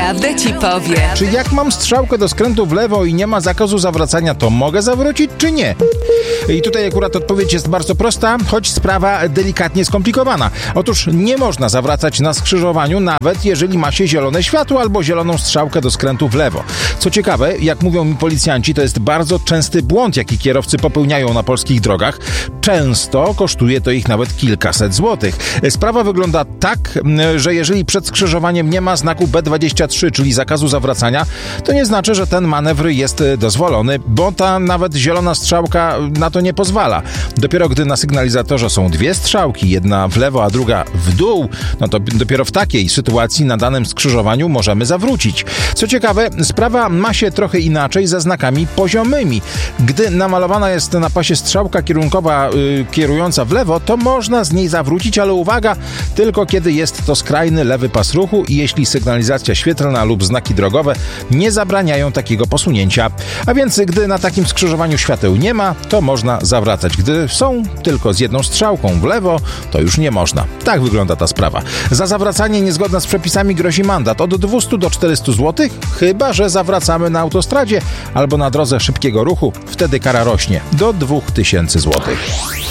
prawdę ci powie. Czy jak mam strzałkę do skrętu w lewo i nie ma zakazu zawracania, to mogę zawrócić, czy nie? I tutaj akurat odpowiedź jest bardzo prosta, choć sprawa delikatnie skomplikowana. Otóż nie można zawracać na skrzyżowaniu, nawet jeżeli ma się zielone światło albo zieloną strzałkę do skrętu w lewo. Co ciekawe, jak mówią mi policjanci, to jest bardzo częsty błąd, jaki kierowcy popełniają na polskich drogach. Często kosztuje to ich nawet kilkaset złotych. Sprawa wygląda tak, że jeżeli przed skrzyżowaniem nie ma znaku B23, czyli zakazu zawracania, to nie znaczy, że ten manewr jest dozwolony, bo ta nawet zielona strzałka na to nie pozwala. Dopiero gdy na sygnalizatorze są dwie strzałki, jedna w lewo, a druga w dół, no to dopiero w takiej sytuacji na danym skrzyżowaniu możemy zawrócić. Co ciekawe, sprawa ma się trochę inaczej ze znakami poziomymi. Gdy namalowana jest na pasie strzałka kierunkowa kierująca w lewo, to można z niej zawrócić, ale uwaga, tylko kiedy jest to skrajny lewy pas ruchu i jeśli sygnalizacja świetlna lub znaki drogowe nie zabraniają takiego posunięcia. A więc gdy na takim skrzyżowaniu świateł nie ma, to można zawracać. Gdy są tylko z jedną strzałką w lewo, to już nie można. Tak wygląda ta sprawa. Za zawracanie niezgodne z przepisami grozi mandat od 200 do 400 zł, chyba że zawracamy na autostradzie albo na drodze szybkiego ruchu. Wtedy kara rośnie do 2000 zł.